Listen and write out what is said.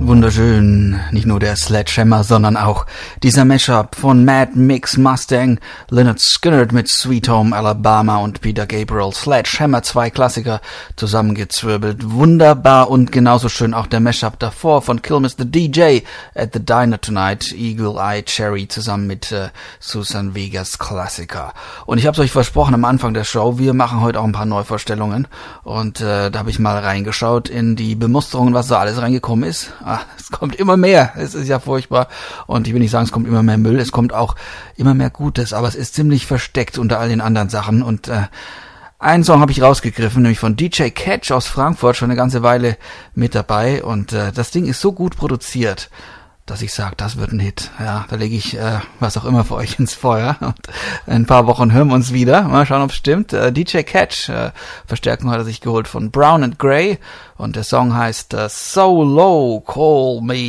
Wunderschön, nicht nur der Sledgehammer, sondern auch dieser Mashup von Mad Mix Mustang, Lynyrd Skynyrd mit Sweet Home Alabama und Peter Gabriel. Sledgehammer, zwei Klassiker zusammengezwirbelt. Wunderbar und genauso schön auch der Mashup davor von Kill Mr. DJ at the Diner Tonight, Eagle Eye Cherry zusammen mit Susan Vegas Klassiker. Und ich habe es euch versprochen am Anfang der Show, wir machen heute auch ein paar Neuvorstellungen und da habe ich mal reingeschaut in die Bemusterungen, was da alles reingekommen ist. Es kommt immer mehr, es ist ja furchtbar und ich will nicht sagen, es kommt immer mehr Müll, es kommt auch immer mehr Gutes, aber es ist ziemlich versteckt unter all den anderen Sachen und einen Song habe ich rausgegriffen, nämlich von DJ Catch aus Frankfurt, schon eine ganze Weile mit dabei und das Ding ist so gut produziert, dass ich sage, das wird ein Hit. Ja, da lege ich was auch immer für euch ins Feuer. Und in ein paar Wochen hören wir uns wieder. Mal schauen, ob es stimmt. DJ Catch, Verstärkung hat er sich geholt von Brown and Gray. Und der Song heißt So Low, Call Me.